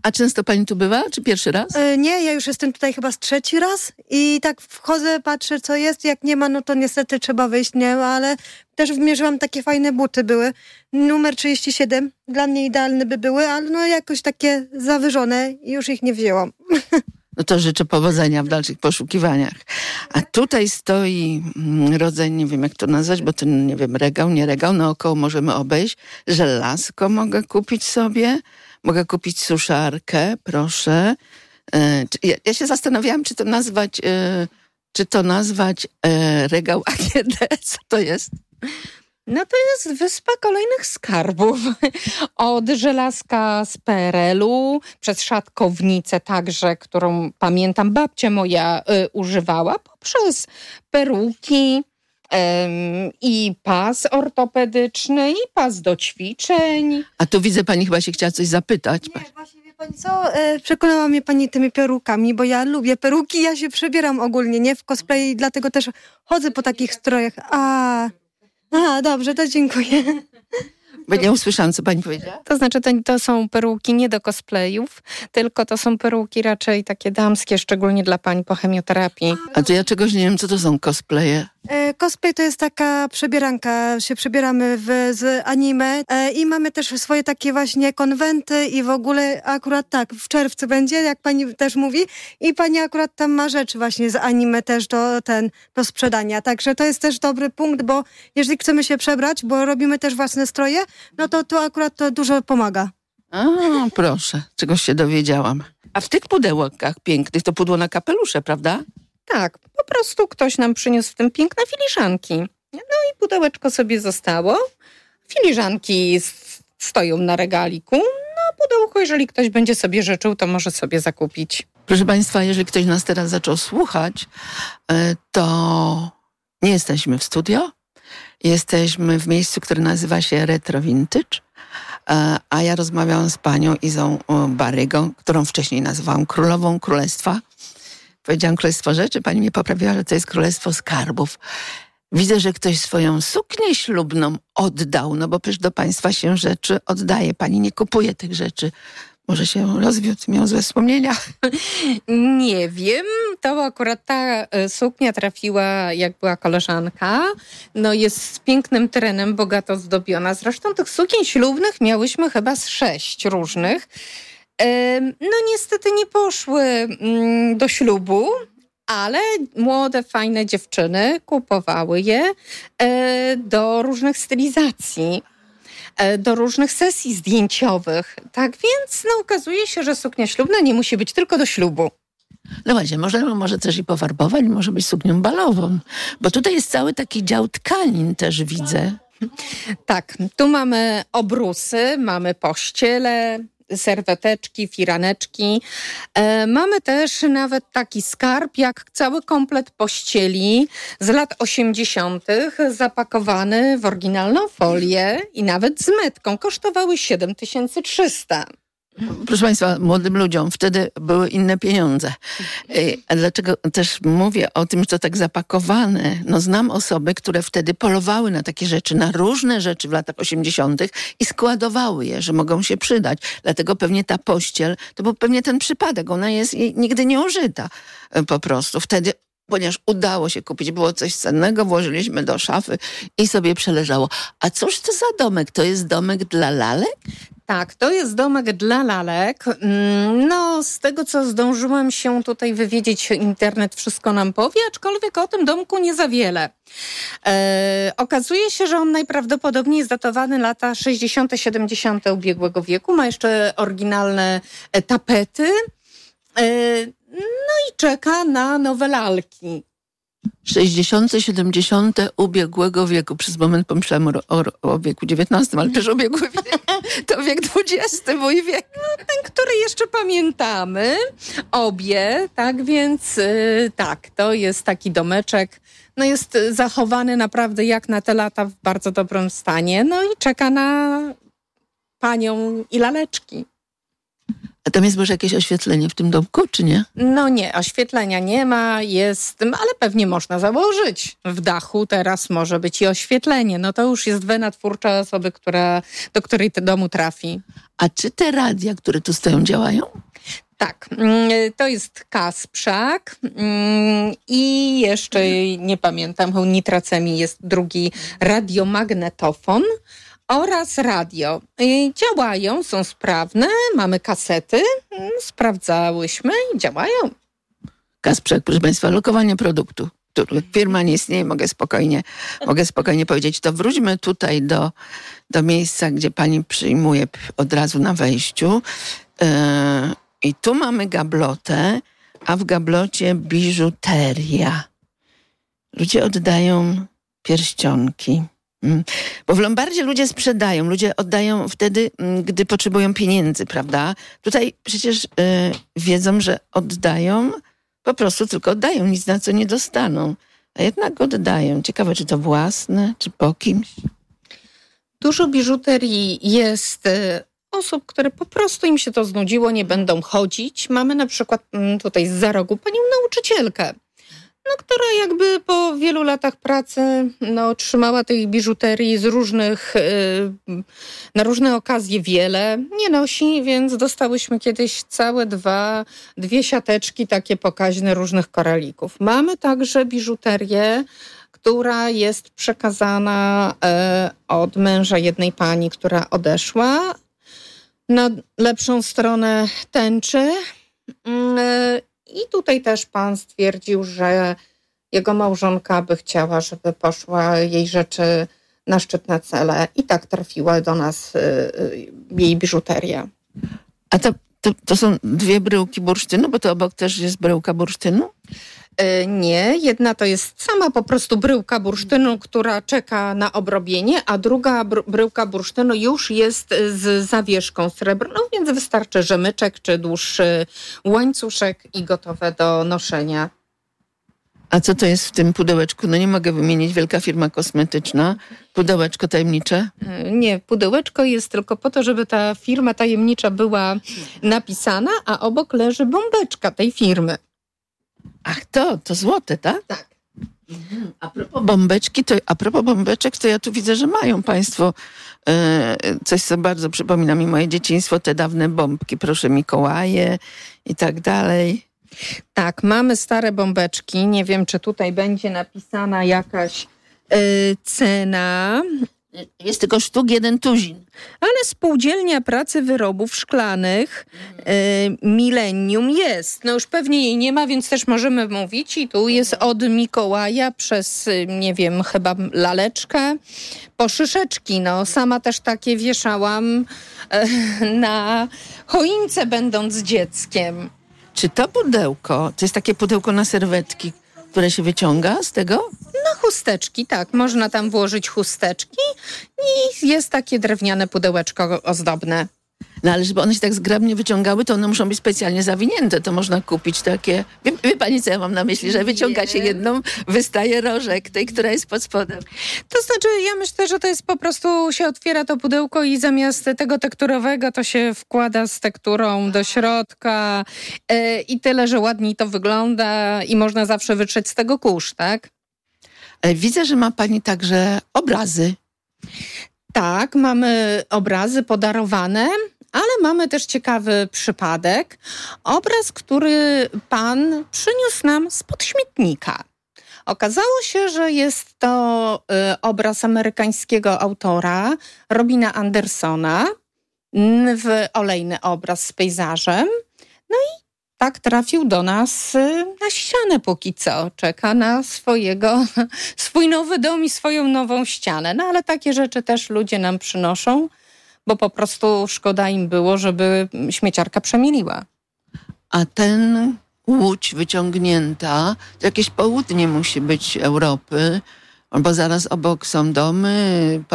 A często pani tu bywa, czy pierwszy raz? Nie, ja już jestem tutaj chyba z 3. raz i tak wchodzę, patrzę co jest, jak nie ma, no to niestety trzeba wyjść, nie? Ale też wymierzyłam, takie fajne buty były. Numer 37, dla mnie idealne by były, ale no jakoś takie zawyżone i już ich nie wzięłam. No to życzę powodzenia w dalszych poszukiwaniach. A tutaj stoi rodzaj, nie wiem jak to nazwać, bo to nie wiem, regał, nie regał, naokoło możemy obejść. Żelazko mogę kupić sobie, mogę kupić suszarkę, proszę. Ja się zastanawiałam, czy to nazwać regał AGD, co to jest? No to jest wyspa kolejnych skarbów. Od żelazka z PRL-u, przez szatkownicę także, którą pamiętam babcia moja używała, poprzez peruki i pas ortopedyczny, i pas do ćwiczeń. A tu widzę, pani chyba się chciała coś zapytać. Nie, właśnie wie pani co, przekonała mnie pani tymi perukami, bo ja lubię peruki, ja się przebieram ogólnie, nie, w cosplay, dlatego też chodzę po takich strojach. Dobrze, to dziękuję. Bo nie usłyszałam, co pani powiedziała. To znaczy, to są peruki nie do cosplayów, tylko to są peruki raczej takie damskie, szczególnie dla pań po chemioterapii. A to ja czegoś nie wiem, co to są cosplaye. Cosplay to jest taka przebieranka, się przebieramy z anime i mamy też swoje takie właśnie konwenty i w ogóle akurat tak, w czerwcu będzie, jak pani też mówi, i pani akurat tam ma rzeczy właśnie z anime też do sprzedania, także to jest też dobry punkt, bo jeżeli chcemy się przebrać, bo robimy też własne stroje, no to akurat to dużo pomaga. A, proszę, czegoś się dowiedziałam. A w tych pudełkach pięknych to pudło na kapelusze, prawda? Tak, po prostu ktoś nam przyniósł w tym piękne filiżanki. No i pudełeczko sobie zostało. Filiżanki stoją na regaliku. No pudełko, jeżeli ktoś będzie sobie życzył, to może sobie zakupić. Proszę państwa, jeżeli ktoś nas teraz zaczął słuchać, to nie jesteśmy w studio. Jesteśmy w miejscu, które nazywa się Retro Vintage. A ja rozmawiałam z panią Izą Barygą, którą wcześniej nazywałam królową królestwa. Powiedziałam Królestwo Rzeczy, pani mnie poprawiła, że to jest Królestwo Skarbów. Widzę, że ktoś swoją suknię ślubną oddał, no bo przecież do państwa się rzeczy oddaje. Pani nie kupuje tych rzeczy. Może się rozwiódł, miał złe wspomnienia? Nie wiem, to akurat ta suknia trafiła, jak była koleżanka. No jest z pięknym terenem, bogato zdobiona. Zresztą tych sukien ślubnych miałyśmy chyba z 6 różnych. No niestety nie poszły do ślubu, ale młode, fajne dziewczyny kupowały je do różnych stylizacji, do różnych sesji zdjęciowych. Tak więc okazuje się, że suknia ślubna nie musi być tylko do ślubu. No właśnie, może też i pofarbować, może być suknią balową, bo tutaj jest cały taki dział tkanin też widzę. Tak, tu mamy obrusy, mamy pościele, serweteczki, firaneczki. Mamy też nawet taki skarb, jak cały komplet pościeli z lat 80. zapakowany w oryginalną folię i nawet z metką. Kosztowały 7300. Proszę państwa, młodym ludziom wtedy były inne pieniądze. A dlaczego też mówię o tym, że to tak zapakowane? No znam osoby, które wtedy polowały na takie rzeczy, na różne rzeczy w latach 80. i składowały je, że mogą się przydać. Dlatego pewnie ta pościel, to był pewnie ten przypadek, ona jest nigdy nie użyta po prostu. Wtedy, ponieważ udało się kupić, było coś cennego, włożyliśmy do szafy i sobie przeleżało. A cóż to za domek? To jest domek dla lalek? Tak, to jest domek dla lalek. No, z tego, co zdążyłam się tutaj wywiedzieć, internet wszystko nam powie, aczkolwiek o tym domku nie za wiele. Okazuje się, że on najprawdopodobniej jest datowany lata 60., 70. ubiegłego wieku. Ma jeszcze oryginalne tapety. No i czeka na nowe lalki. 60., 70. ubiegłego wieku. Przez moment pomyślałam o wieku XIX, ale też ubiegły wiek. To wiek XX, mój wiek. No, ten, który jeszcze pamiętamy. Obie, tak więc tak, to jest taki domeczek. No jest zachowany naprawdę jak na te lata w bardzo dobrym stanie. No i czeka na panią i laleczki. A tam jest może jakieś oświetlenie w tym domku, czy nie? No nie, oświetlenia nie ma, ale pewnie można założyć. W dachu teraz może być i oświetlenie. No to już jest wena twórcza osoby, do której to domu trafi. A czy te radia, które tu stoją, działają? Tak, to jest Kasprzak i jeszcze nie pamiętam, Nitracemi jest drugi radiomagnetofon oraz radio. Działają, są sprawne, mamy kasety, sprawdzałyśmy i działają. Kasprzak, proszę Państwa, lokowanie produktu. Firma nie istnieje, mogę spokojnie powiedzieć. To wróćmy tutaj do miejsca, gdzie pani przyjmuje od razu na wejściu. I tu mamy gablotę, a w gablocie biżuteria. Ludzie oddają pierścionki. Bo w Lombardzie ludzie sprzedają, ludzie oddają wtedy, gdy potrzebują pieniędzy, prawda? Tutaj przecież wiedzą, że oddają, po prostu tylko oddają, nic na co nie dostaną. A jednak oddają. Ciekawe, czy to własne, czy po kimś? Dużo biżuterii jest osób, które po prostu im się to znudziło, nie będą chodzić. Mamy na przykład tutaj z za rogu panią nauczycielkę, która jakby po wielu latach pracy otrzymała tej biżuterii z na różne okazje wiele. Nie nosi, więc dostałyśmy kiedyś całe dwie siateczki takie pokaźne różnych koralików. Mamy także biżuterię, która jest przekazana od męża jednej pani, która odeszła na lepszą stronę tęczy. I tutaj też pan stwierdził, że jego małżonka by chciała, żeby poszła jej rzeczy na szczytne cele i tak trafiła do nas jej biżuteria. A to są dwie bryłki bursztynu, bo to obok też jest bryłka bursztynu? Nie, jedna to jest sama po prostu bryłka bursztynu, która czeka na obrobienie, a druga bryłka bursztynu już jest z zawieszką srebrną, więc wystarczy rzemyczek czy dłuższy łańcuszek i gotowe do noszenia. A co to jest w tym pudełeczku? No nie mogę wymienić, wielka firma kosmetyczna. Pudełeczko tajemnicze? Nie, pudełeczko jest tylko po to, żeby ta firma tajemnicza była napisana, a obok leży bombeczka tej firmy. Ach, to złote, tak? Tak. A propos bombeczek, to ja tu widzę, że mają państwo coś, co bardzo przypomina mi moje dzieciństwo, te dawne bombki, proszę Mikołaje i tak dalej. Tak, mamy stare bombeczki. Nie wiem, czy tutaj będzie napisana jakaś cena. Jest tylko sztuk 1 tuzin. Ale Spółdzielnia Pracy Wyrobów Szklanych Millennium jest. No już pewnie jej nie ma, więc też możemy mówić. I tu jest od Mikołaja przez, nie wiem, chyba laleczkę po szyszeczki. No sama też takie wieszałam na choince, będąc dzieckiem. Czy to pudełko, to jest takie pudełko na serwetki, które się wyciąga z tego? No chusteczki, tak. Można tam włożyć chusteczki i jest takie drewniane pudełeczko ozdobne. No ale żeby one się tak zgrabnie wyciągały, to one muszą być specjalnie zawinięte. To można kupić takie... Wie pani, co ja mam na myśli? Że wyciąga się jedną, wystaje rożek tej, która jest pod spodem. To znaczy, ja myślę, że to jest po prostu, się otwiera to pudełko i zamiast tego tekturowego to się wkłada z tekturą do środka i tyle, że ładniej to wygląda i można zawsze wytrzeć z tego kurz, tak? Widzę, że ma pani także obrazy. Tak, mamy obrazy podarowane, ale mamy też ciekawy przypadek. Obraz, który pan przyniósł nam spod śmietnika. Okazało się, że jest to obraz amerykańskiego autora Robina Andersona, olejny obraz z pejzażem. No i tak trafił do nas na ścianę póki co. Czeka na swój nowy dom i swoją nową ścianę. No ale takie rzeczy też ludzie nam przynoszą, bo po prostu szkoda im było, żeby śmieciarka przemieliła. A ten łódź wyciągnięta, to jakieś południe musi być Europy, bo zaraz obok są domy,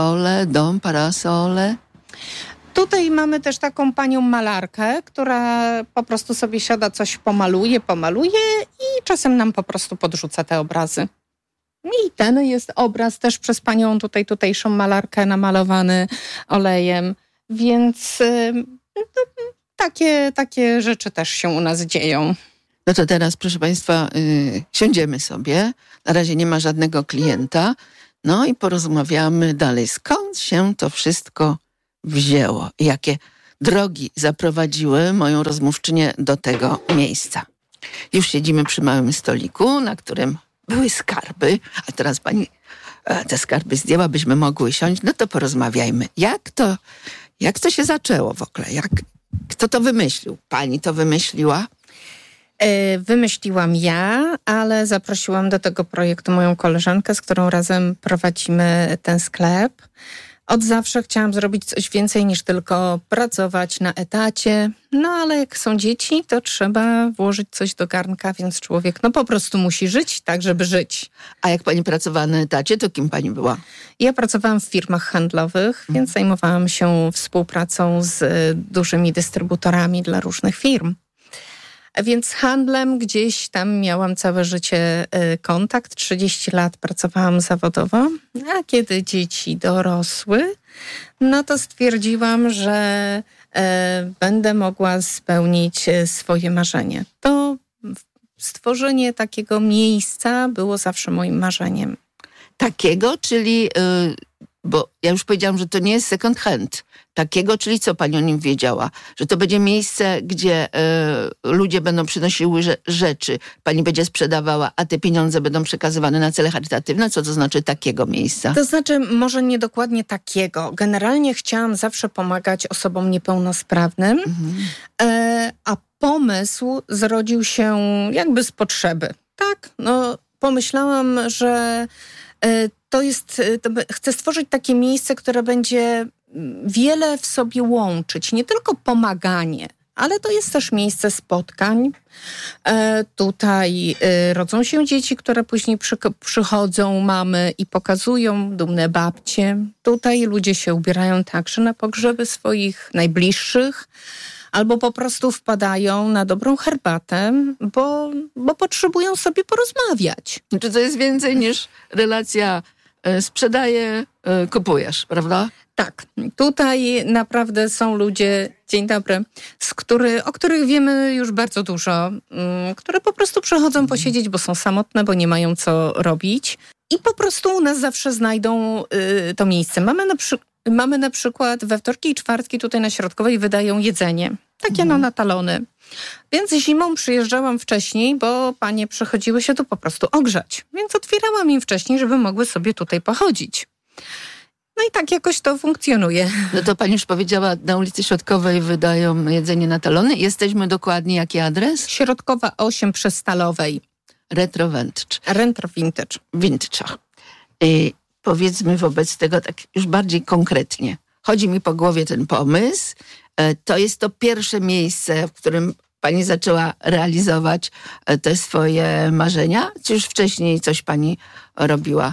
parasole. Tutaj mamy też taką panią malarkę, która po prostu sobie siada, coś pomaluje i czasem nam po prostu podrzuca te obrazy. I ten jest obraz też przez panią tutejszą malarkę namalowany olejem, więc takie rzeczy też się u nas dzieją. No to teraz, proszę Państwa, siądziemy sobie. Na razie nie ma żadnego klienta. No i porozmawiamy dalej. Skąd się to wszystko wzięło? Jakie drogi zaprowadziły moją rozmówczynię do tego miejsca? Już siedzimy przy małym stoliku, na którym były skarby. A teraz pani te skarby zdjęła, byśmy mogły siąść. No to porozmawiajmy. Jak to się zaczęło w ogóle? Kto to wymyślił? Pani to wymyśliła? Wymyśliłam ja, ale zaprosiłam do tego projektu moją koleżankę, z którą razem prowadzimy ten sklep. Od zawsze chciałam zrobić coś więcej niż tylko pracować na etacie. No ale jak są dzieci, to trzeba włożyć coś do garnka, więc człowiek po prostu musi żyć tak, żeby żyć. A jak pani pracowała na etacie, to kim pani była? Ja pracowałam w firmach handlowych, więc zajmowałam się współpracą z dużymi dystrybutorami dla różnych firm. Więc z handlem gdzieś tam miałam całe życie kontakt. 30 lat pracowałam zawodowo, a kiedy dzieci dorosły, no to stwierdziłam, że będę mogła spełnić swoje marzenie. To stworzenie takiego miejsca było zawsze moim marzeniem. Takiego, czyli, bo ja już powiedziałam, że to nie jest second hand. Takiego, czyli co pani o nim wiedziała? Że to będzie miejsce, gdzie ludzie będą przynosiły rzeczy, pani będzie sprzedawała, a te pieniądze będą przekazywane na cele charytatywne? Co to znaczy takiego miejsca? To znaczy może nie dokładnie takiego. Generalnie chciałam zawsze pomagać osobom niepełnosprawnym, a pomysł zrodził się jakby z potrzeby. Tak, pomyślałam, że chcę stworzyć takie miejsce, które będzie wiele w sobie łączyć. Nie tylko pomaganie, ale to jest też miejsce spotkań. Tutaj rodzą się dzieci, które później przychodzą, mamy i pokazują dumne babcie. Tutaj ludzie się ubierają także na pogrzeby swoich najbliższych. Albo po prostu wpadają na dobrą herbatę, bo potrzebują sobie porozmawiać. Czy to jest więcej niż relacja sprzedaję, kupujesz, prawda? Tak. Tutaj naprawdę są ludzie, dzień dobry, o których wiemy już bardzo dużo, które po prostu przychodzą posiedzieć, bo są samotne, bo nie mają co robić i po prostu u nas zawsze znajdą to miejsce. Mamy na przykład we wtorki i czwartki tutaj na Środkowej wydają jedzenie. Takie na talony. Więc zimą przyjeżdżałam wcześniej, bo panie przychodziły się tu po prostu ogrzać. Więc otwierałam im wcześniej, żeby mogły sobie tutaj pochodzić. No i tak jakoś to funkcjonuje. No to pani już powiedziała, na ulicy Środkowej wydają jedzenie na talony. Jesteśmy dokładnie, jaki adres? Środkowa 8 przy Stalowej. Retro Vintage. Retro Vintage. Vintage. Powiedzmy wobec tego tak już bardziej konkretnie. Chodzi mi po głowie ten pomysł. To jest to pierwsze miejsce, w którym pani zaczęła realizować te swoje marzenia? Czy już wcześniej coś pani robiła?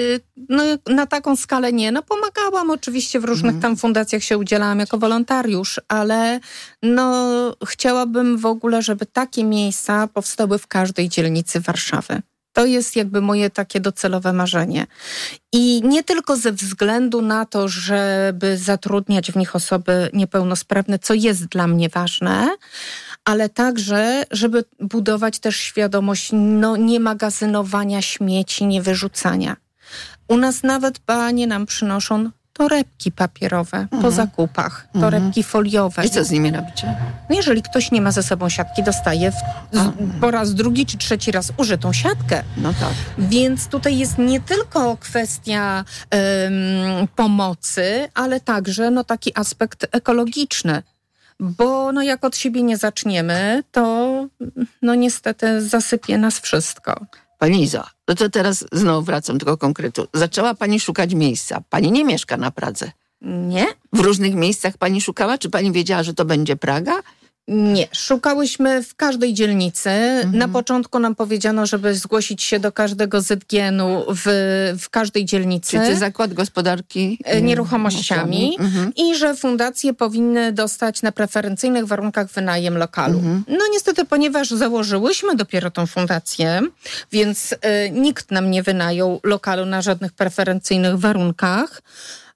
Na taką skalę nie. Pomagałam oczywiście w różnych tam fundacjach, się udzielałam jako wolontariusz, ale chciałabym w ogóle, żeby takie miejsca powstały w każdej dzielnicy Warszawy. To jest jakby moje takie docelowe marzenie. I nie tylko ze względu na to, żeby zatrudniać w nich osoby niepełnosprawne, co jest dla mnie ważne, ale także, żeby budować też świadomość nie magazynowania śmieci, nie wyrzucania. U nas nawet panie nam przynoszą torebki papierowe po zakupach, torebki foliowe. I co z nimi robicie? Jeżeli ktoś nie ma ze sobą siatki, dostaje po raz drugi czy trzeci raz użytą siatkę. No tak. Więc tutaj jest nie tylko kwestia pomocy, ale także taki aspekt ekologiczny. Bo jak od siebie nie zaczniemy, to niestety zasypie nas wszystko. Pani Izo, to teraz znowu wracam do tego konkretu. Zaczęła pani szukać miejsca. Pani nie mieszka na Pradze. Nie. W różnych miejscach pani szukała? Czy pani wiedziała, że to będzie Praga? Nie, szukałyśmy w każdej dzielnicy. Na początku nam powiedziano, żeby zgłosić się do każdego ZGN-u w każdej dzielnicy. Czyli Zakład Gospodarki Nieruchomościami i że fundacje powinny dostać na preferencyjnych warunkach wynajem lokalu. Niestety, ponieważ założyłyśmy dopiero tą fundację, więc nikt nam nie wynajął lokalu na żadnych preferencyjnych warunkach,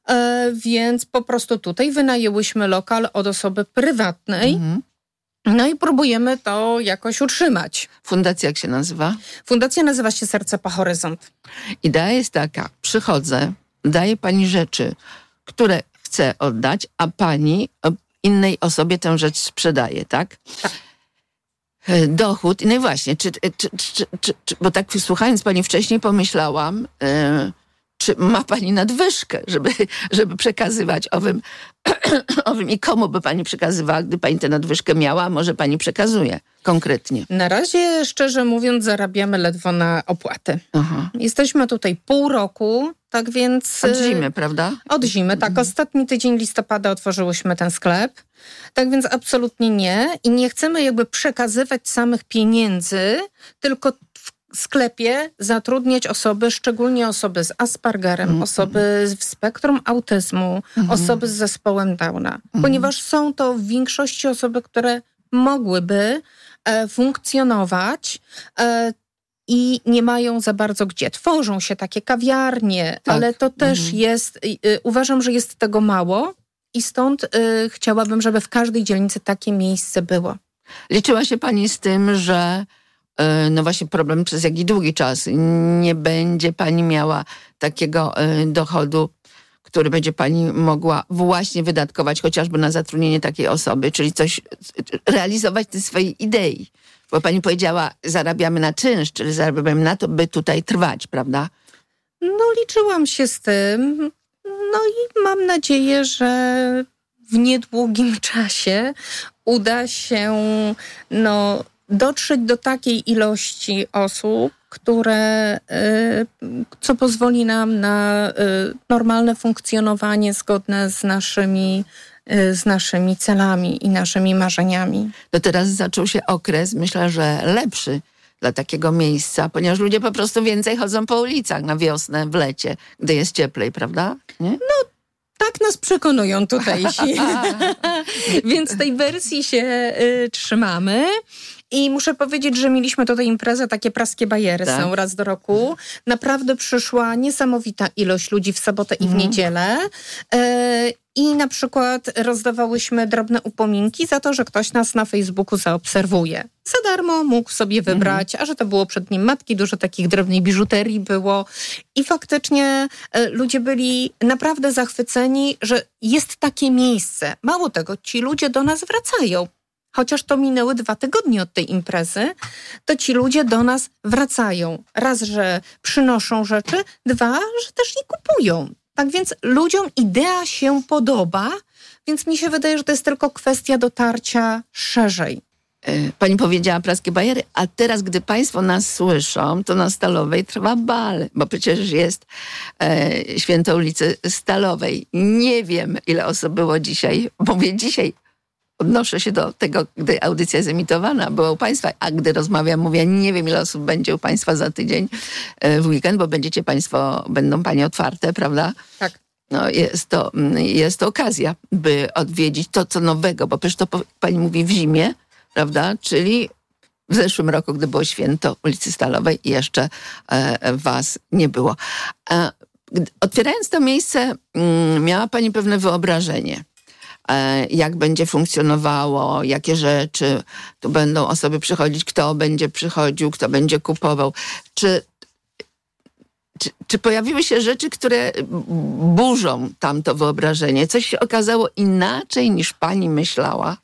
więc po prostu tutaj wynajęłyśmy lokal od osoby prywatnej. No i próbujemy to jakoś utrzymać. Fundacja jak się nazywa? Fundacja nazywa się Serce po Horyzont. Idea jest taka, przychodzę, daje pani rzeczy, które chcę oddać, a pani innej osobie tę rzecz sprzedaje, tak? Tak. Dochód, no i właśnie, bo tak słuchając pani wcześniej pomyślałam, czy ma pani nadwyżkę, żeby przekazywać owym i komu by pani przekazywała, gdy pani tę nadwyżkę miała, a może pani przekazuje konkretnie? Na razie, szczerze mówiąc, zarabiamy ledwo na opłaty. Aha. Jesteśmy tutaj pół roku, tak więc... Od zimy, prawda? Od zimy, tak. Ostatni tydzień listopada otworzyłyśmy ten sklep. Tak więc absolutnie nie. I nie chcemy jakby przekazywać samych pieniędzy, tylko w sklepie zatrudniać osoby, szczególnie osoby z Aspergerem, osoby w spektrum autyzmu, osoby z zespołem Downa. Ponieważ są to w większości osoby, które mogłyby funkcjonować i nie mają za bardzo gdzie. Tworzą się takie kawiarnie, tak. Ale to też jest, uważam, że jest tego mało i stąd chciałabym, żeby w każdej dzielnicy takie miejsce było. Liczyła się pani z tym, że no właśnie problem przez jaki długi czas nie będzie pani miała takiego dochodu, który będzie pani mogła właśnie wydatkować chociażby na zatrudnienie takiej osoby, czyli coś realizować tej swojej idei. Bo pani powiedziała, zarabiamy na czynsz, czyli zarabiamy na to, by tutaj trwać, prawda? No liczyłam się z tym. No i mam nadzieję, że w niedługim czasie uda się dotrzeć do takiej ilości osób, co pozwoli nam na normalne funkcjonowanie zgodne z naszymi celami i naszymi marzeniami. To teraz zaczął się okres, myślę, że lepszy dla takiego miejsca, ponieważ ludzie po prostu więcej chodzą po ulicach na wiosnę, w lecie, gdy jest cieplej, prawda? Nie? No, tak nas przekonują tutejsi. Więc tej wersji się trzymamy. I muszę powiedzieć, że mieliśmy tutaj imprezę, takie praskie bajery są raz do roku. Naprawdę przyszła niesamowita ilość ludzi w sobotę i w niedzielę. I na przykład rozdawałyśmy drobne upominki za to, że ktoś nas na Facebooku zaobserwuje. Za darmo mógł sobie wybrać, a że to było przed Dniem Matki, dużo takich drobnej biżuterii było. I faktycznie ludzie byli naprawdę zachwyceni, że jest takie miejsce. Mało tego, ci ludzie do nas wracają. Chociaż to minęły 2 tygodnie od tej imprezy, to ci ludzie do nas wracają. Raz, że przynoszą rzeczy, 2, że też je kupują. Tak więc ludziom idea się podoba, więc mi się wydaje, że to jest tylko kwestia dotarcia szerzej. Pani powiedziała praskie bajery, a teraz, gdy państwo nas słyszą, to na Stalowej trwa bal, bo przecież jest Święto ulicy Stalowej. Nie wiem, ile osób było dzisiaj. Mówię dzisiaj, odnoszę się do tego, gdy audycja jest emitowana, była u państwa, a gdy rozmawiam, mówię, nie wiem, ile osób będzie u państwa za tydzień w weekend, bo będą panie otwarte, prawda? Tak. No jest to okazja, by odwiedzić to, co nowego, bo przecież to pani mówi w zimie, prawda? Czyli w zeszłym roku, gdy było Święto ulicy Stalowej, jeszcze was nie było. Otwierając to miejsce, miała pani pewne wyobrażenie, jak będzie funkcjonowało, jakie rzeczy, tu będą osoby przychodzić, kto będzie przychodził, kto będzie kupował. Czy pojawiły się rzeczy, które burzą tamto wyobrażenie? Coś się okazało inaczej, niż pani myślała?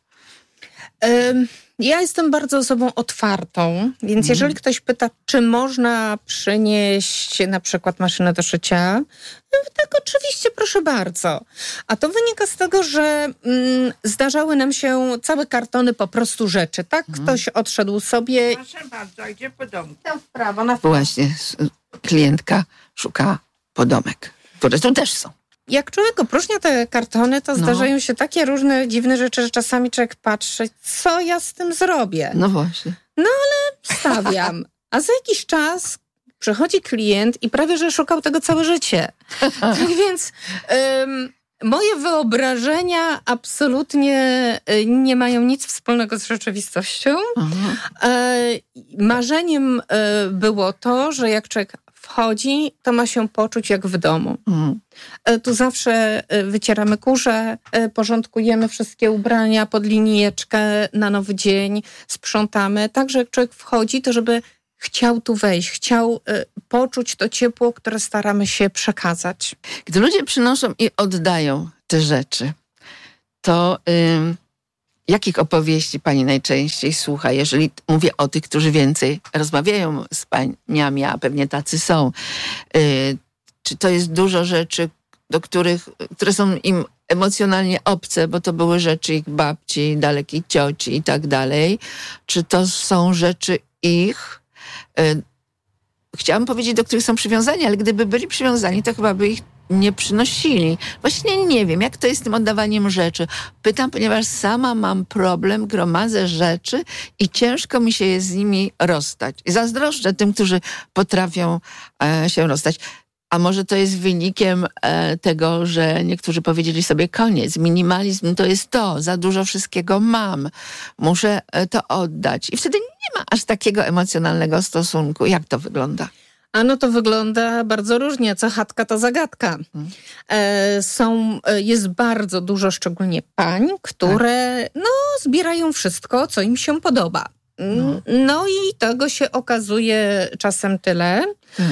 Ja jestem bardzo osobą otwartą, więc jeżeli ktoś pyta, czy można przynieść na przykład maszynę do szycia, tak oczywiście, proszę bardzo. A to wynika z tego, że zdarzały nam się całe kartony po prostu rzeczy, tak? Ktoś odszedł sobie. Proszę bardzo, idzie po domu. Tam w prawo, na prawo. Właśnie, klientka szuka podomek, które tu też są. Jak człowiek opróżnia te kartony, to zdarzają się takie różne dziwne rzeczy, że czasami człowiek patrzy, co ja z tym zrobię. No właśnie. No ale stawiam. A za jakiś czas przychodzi klient i prawie, że szukał tego całe życie. Tak więc moje wyobrażenia absolutnie nie mają nic wspólnego z rzeczywistością. Marzeniem było to, że jak człowiek wchodzi, to ma się poczuć jak w domu. Tu zawsze wycieramy kurze, porządkujemy wszystkie ubrania pod linijeczkę na nowy dzień, sprzątamy. Także jak człowiek wchodzi, to żeby chciał tu wejść, chciał poczuć to ciepło, które staramy się przekazać. Gdy ludzie przynoszą i oddają te rzeczy, to jakich opowieści pani najczęściej słucha, jeżeli mówię o tych, którzy więcej rozmawiają z paniami, a pewnie tacy są? Czy to jest dużo rzeczy, które są im emocjonalnie obce, bo to były rzeczy ich babci, dalekiej cioci i tak dalej? Czy to są rzeczy ich? Chciałam powiedzieć, do których są przywiązani, ale gdyby byli przywiązani, to chyba by ich nie przynosili. Właśnie nie wiem, jak to jest z tym oddawaniem rzeczy. Pytam, ponieważ sama mam problem, gromadzę rzeczy i ciężko mi się jest z nimi rozstać. I zazdroszczę tym, którzy potrafią się rozstać. A może to jest wynikiem tego, że niektórzy powiedzieli sobie koniec, minimalizm to jest to, za dużo wszystkiego mam, muszę to oddać. I wtedy nie ma aż takiego emocjonalnego stosunku. Jak to wygląda? No to wygląda bardzo różnie. Co chatka, to zagadka. Jest bardzo dużo, szczególnie pań, które zbierają wszystko, co im się podoba. No i tego się okazuje czasem tyle,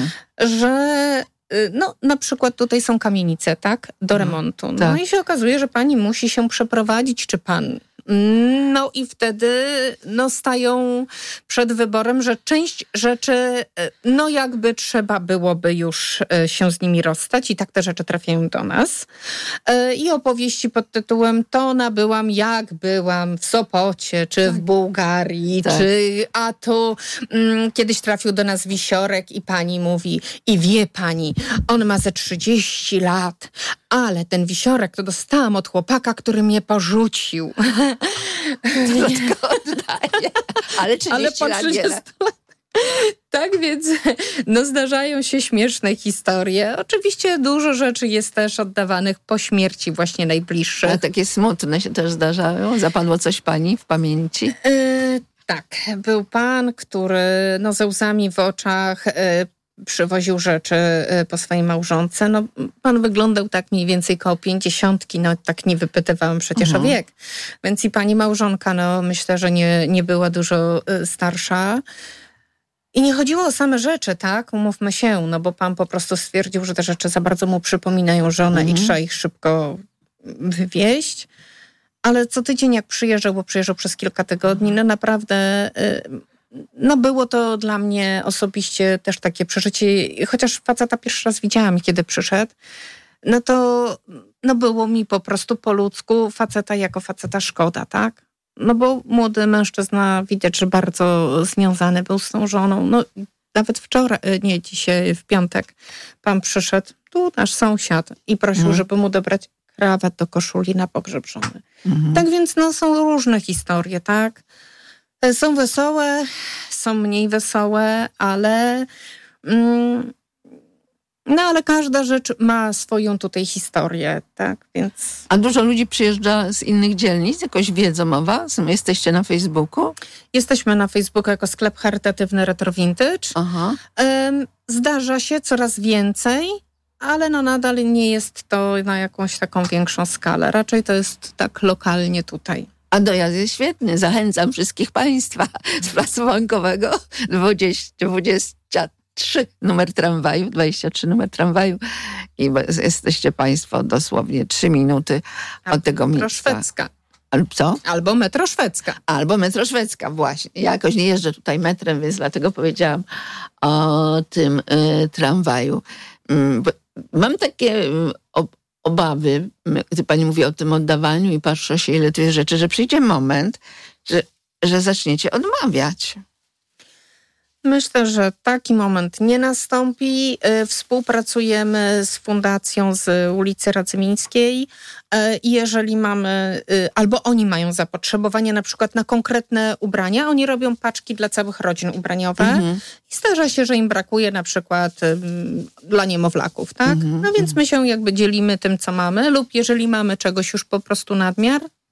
że na przykład tutaj są kamienice, tak? Do remontu. No i się okazuje, że pani musi się przeprowadzić, czy pan. No i wtedy stają przed wyborem, że część rzeczy jakby trzeba byłoby już się z nimi rozstać i tak te rzeczy trafiają do nas. I opowieści pod tytułem to nabyłam jak byłam w Sopocie, czy w Bułgarii, a tu kiedyś trafił do nas wisiorek i pani mówi, i wie pani, on ma ze 30 lat, ale ten wisiorek to dostałam od chłopaka, który mnie porzucił. Tylko oddaję. Ale 30 lat wiele. Tak więc zdarzają się śmieszne historie. Oczywiście dużo rzeczy jest też oddawanych po śmierci właśnie najbliższych. A takie smutne się też zdarzają? Zapadło coś pani w pamięci? Tak. Był pan, który ze łzami w oczach przywoził rzeczy po swojej małżonce. Pan wyglądał tak mniej więcej koło 50, tak nie wypytywałam przecież o wiek. Więc i pani małżonka, myślę, że nie była dużo starsza. I nie chodziło o same rzeczy, tak? Umówmy się, bo pan po prostu stwierdził, że te rzeczy za bardzo mu przypominają żonę i trzeba ich szybko wywieźć. Ale co tydzień jak przyjeżdżał, bo przyjeżdżał przez kilka tygodni, naprawdę było to dla mnie osobiście też takie przeżycie, chociaż faceta pierwszy raz widziałam, kiedy przyszedł, to było mi po prostu po ludzku faceta jako faceta szkoda, tak? Bo młody mężczyzna widać, że bardzo związany był z tą żoną. Nawet wczoraj, dzisiaj w piątek pan przyszedł, tu nasz sąsiad i prosił, żeby mu dobrać krawat do koszuli na pogrzeb żony. Tak więc są różne historie, tak? Są wesołe, są mniej wesołe, ale ale każda rzecz ma swoją tutaj historię, tak? Więc... A dużo ludzi przyjeżdża z innych dzielnic? Jakoś wiedzą o was? Jesteście na Facebooku? Jesteśmy na Facebooku jako sklep charytatywny Retro Vintage. Zdarza się coraz więcej, ale nadal nie jest to na jakąś taką większą skalę. Raczej to jest tak lokalnie tutaj. A dojazd jest świetny. Zachęcam wszystkich państwa z Placu Bankowego 23 numer tramwaju, 23 numer tramwaju i jesteście państwo dosłownie 3 minuty od tego miejsca. Szwedzka. Co? Albo metro szwedzka. Albo metro szwedzka, właśnie. Ja jakoś nie jeżdżę tutaj metrem, więc dlatego powiedziałam o tym tramwaju. Mam takie obawy, gdy pani mówi o tym oddawaniu i patrzę się, ile tu jest rzeczy, że przyjdzie moment, że zaczniecie odmawiać. Myślę, że taki moment nie nastąpi. Współpracujemy z fundacją z ulicy Radzymińskiej i jeżeli mamy, albo oni mają zapotrzebowanie na przykład na konkretne ubrania, oni robią paczki dla całych rodzin ubraniowe i zdarza się, że im brakuje na przykład dla niemowlaków, tak? Więc my się jakby dzielimy tym, co mamy lub jeżeli mamy czegoś już po prostu nadmiar,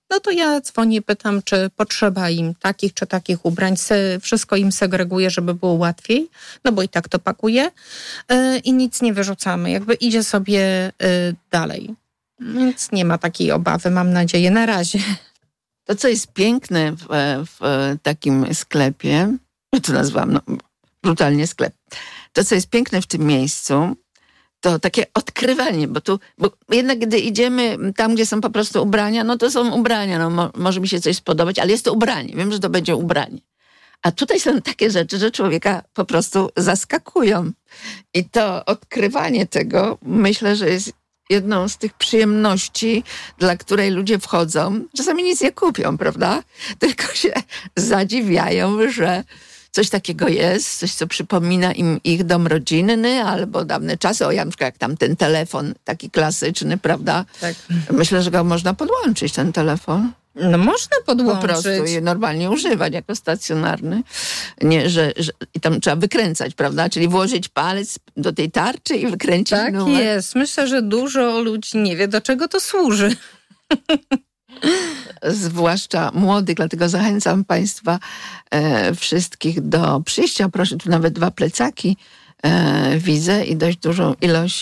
no to ja dzwonię, pytam, czy potrzeba im takich czy takich ubrań. Wszystko im segreguję, żeby było łatwiej, no bo i tak to pakuję i nic nie wyrzucamy. Jakby idzie sobie dalej. Więc nie ma takiej obawy, mam nadzieję, na razie. To, co jest piękne w takim sklepie, ja to nazwałam brutalnie sklep. To, co jest piękne w tym miejscu, to takie odkrywanie, bo jednak gdy idziemy tam, gdzie są po prostu ubrania, no to są ubrania, no może mi się coś spodobać, ale jest to ubranie, wiem, że to będzie ubranie. A tutaj są takie rzeczy, że człowieka po prostu zaskakują. I to odkrywanie tego, myślę, że jest jedną z tych przyjemności, dla której ludzie wchodzą. Czasami nic nie kupią, prawda? Tylko się zadziwiają, że coś takiego jest, coś, co przypomina im ich dom rodzinny albo dawne czasy. Ja na przykład jak tam ten telefon taki klasyczny, prawda? Tak. Myślę, że go można podłączyć, ten telefon. No można podłączyć. Po prostu je normalnie używać jako stacjonarny. Nie, że i tam trzeba wykręcać, prawda? Czyli włożyć palec do tej tarczy i wykręcić numer. Tak jest. Myślę, że dużo ludzi nie wie, do czego to służy. Zwłaszcza młodych, dlatego zachęcam Państwa wszystkich do przyjścia. Proszę, tu nawet 2 plecaki widzę i dość dużą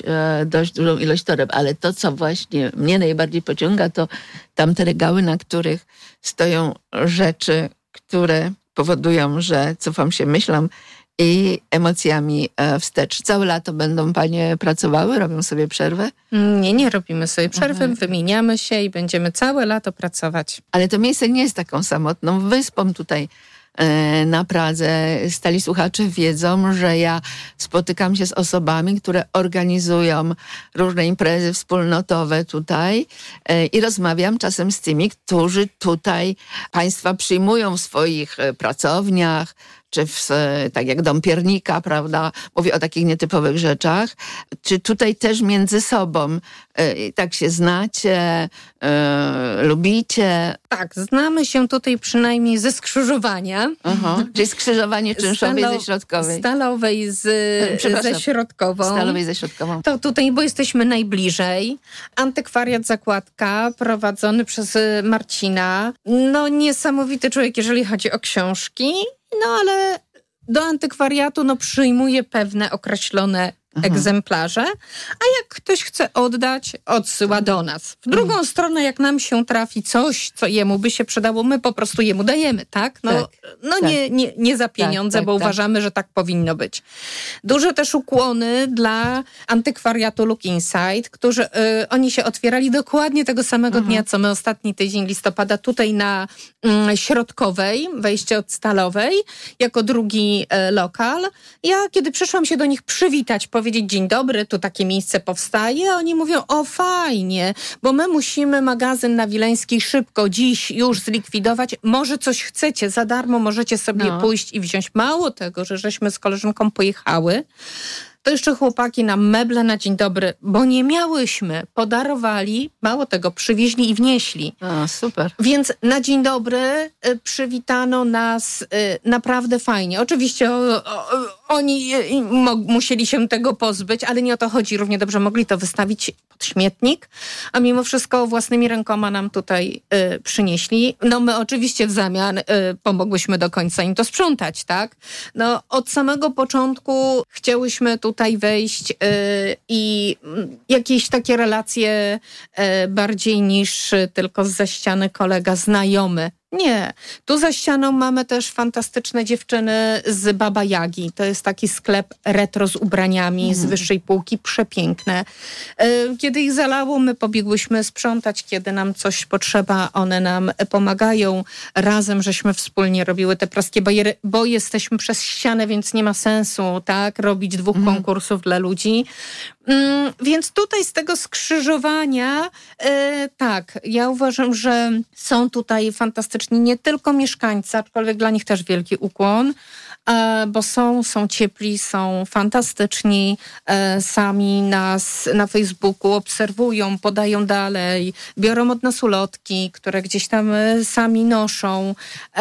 ilość toreb. Ale to, co właśnie mnie najbardziej pociąga, to tamte regały, na których stoją rzeczy, które powodują, że cofam się myślą i emocjami wstecz. Całe lato będą panie pracowały? Robią sobie przerwę? Nie robimy sobie przerwy, wymieniamy się i będziemy całe lato pracować. Ale to miejsce nie jest taką samotną wyspą tutaj na Pradze. Stali słuchacze wiedzą, że ja spotykam się z osobami, które organizują różne imprezy wspólnotowe tutaj i rozmawiam czasem z tymi, którzy tutaj państwa przyjmują w swoich pracowniach, czy tak jak Dom Piernika, prawda? Mówię o takich nietypowych rzeczach. Czy tutaj też między sobą tak się znacie, lubicie? Tak, znamy się tutaj przynajmniej ze skrzyżowania. Czyli skrzyżowanie czynszowej ze środkowej. Stalowej ze środkową. Stalowej ze środkową. To tutaj, bo jesteśmy najbliżej. Antykwariat Zakładka, prowadzony przez Marcina. No niesamowity człowiek, jeżeli chodzi o książki. No ale do antykwariatu przyjmuje pewne określone egzemplarze, a jak ktoś chce oddać, odsyła do nas. W drugą stronę, jak nam się trafi coś, co jemu by się przydało, my po prostu jemu dajemy, tak? Nie za pieniądze, bo uważamy, że tak powinno być. Duże też ukłony dla antykwariatu Look Inside, którzy oni się otwierali dokładnie tego samego dnia, co my ostatni tydzień listopada, tutaj na Środkowej, wejście od Stalowej, jako drugi lokal. Ja, kiedy przyszłam się do nich przywitać, powiedzieć dzień dobry, tu takie miejsce powstaje, a oni mówią, o fajnie, bo my musimy magazyn na Wileńskiej szybko dziś już zlikwidować. Może coś chcecie, za darmo możecie sobie pójść i wziąć. Mało tego, że żeśmy z koleżanką pojechały, to jeszcze chłopaki nam meble na dzień dobry, bo nie miałyśmy, podarowali, mało tego, przywieźli i wnieśli. Super. Więc na dzień dobry przywitano nas naprawdę fajnie. Oczywiście oni musieli się tego pozbyć, ale nie o to chodzi. Równie dobrze mogli to wystawić pod śmietnik, a mimo wszystko własnymi rękoma nam tutaj przynieśli. No my oczywiście w zamian pomogłyśmy do końca im to sprzątać, tak? No od samego początku chciałyśmy tutaj wejść i jakieś takie relacje bardziej niż tylko zza ściany kolega, znajomy. Nie. Tu za ścianą mamy też fantastyczne dziewczyny z Baba Jagi. To jest taki sklep retro z ubraniami z wyższej półki, przepiękne. Kiedy ich zalało, my pobiegłyśmy sprzątać, kiedy nam coś potrzeba, one nam pomagają. Razem żeśmy wspólnie robiły te praskie bariery, bo jesteśmy przez ścianę, więc nie ma sensu, tak, robić 2 konkursów dla ludzi. Więc tutaj z tego skrzyżowania, tak, ja uważam, że są tutaj fantastyczni nie tylko mieszkańcy, aczkolwiek dla nich też wielki ukłon, bo są ciepli, są fantastyczni, sami nas na Facebooku obserwują, podają dalej, biorą od nas ulotki, które gdzieś tam sami noszą,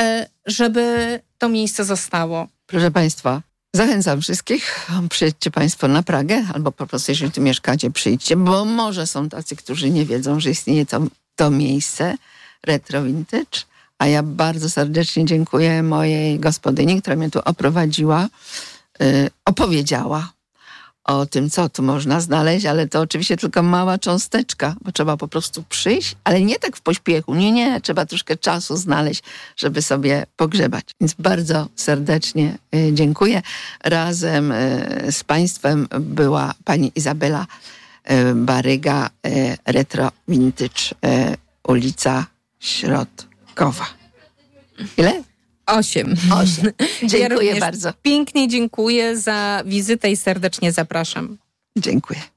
żeby to miejsce zostało. Proszę Państwa, zachęcam wszystkich, przyjedźcie Państwo na Pragę, albo po prostu, jeżeli tu mieszkacie, przyjdźcie, bo może są tacy, którzy nie wiedzą, że istnieje to miejsce. Retro Vintage. A ja bardzo serdecznie dziękuję mojej gospodyni, która mnie tu oprowadziła, opowiedziała o tym, co tu można znaleźć, ale to oczywiście tylko mała cząsteczka, bo trzeba po prostu przyjść, ale nie tak w pośpiechu. Nie, trzeba troszkę czasu znaleźć, żeby sobie pogrzebać. Więc bardzo serdecznie dziękuję. Razem z Państwem była pani Izabela Baryga, Retro Vintage, ulica Środkowa. Ile? 8. Dziękuję ja bardzo. Pięknie dziękuję za wizytę i serdecznie zapraszam. Dziękuję.